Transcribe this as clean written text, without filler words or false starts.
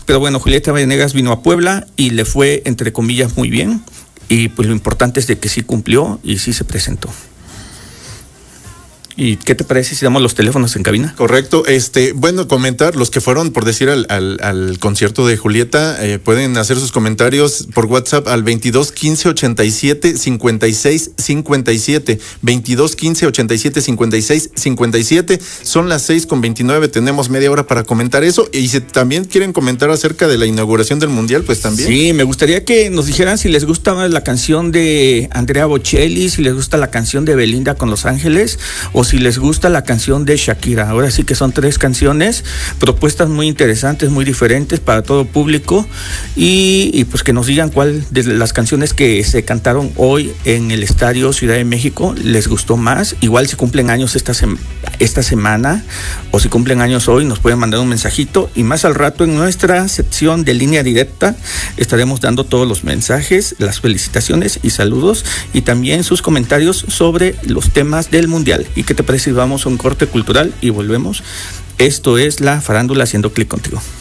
Pero bueno, Julieta Venegas vino a Puebla y le fue, entre comillas, muy bien. Y pues lo importante es de que sí cumplió y sí se presentó. ¿Y qué te parece si damos los teléfonos en cabina? Correcto. Bueno, comentar, los que fueron, por decir, al concierto de Julieta, pueden hacer sus comentarios por WhatsApp al 22 15 87 56 57. 22 15 87 56 57. Son las 6:29. Tenemos media hora para comentar eso. Y si también quieren comentar acerca de la inauguración del Mundial, pues también. Sí, me gustaría que nos dijeran si les gusta más la canción de Andrea Bocelli, si les gusta la canción de Belinda con Los Ángeles, o si les gusta la canción de Shakira. Ahora sí que son 3 canciones, propuestas muy interesantes, muy diferentes para todo público, y pues que nos digan cuál de las canciones que se cantaron hoy en el Estadio Ciudad de México les gustó más. Igual si cumplen años esta semana, o si cumplen años hoy, nos pueden mandar un mensajito, y más al rato en nuestra sección de línea directa estaremos dando todos los mensajes, las felicitaciones y saludos, y también sus comentarios sobre los temas del Mundial. ¿Y qué te parece si vamos a un corte cultural y volvemos? Esto es La Farándula Haciendo Clic Contigo.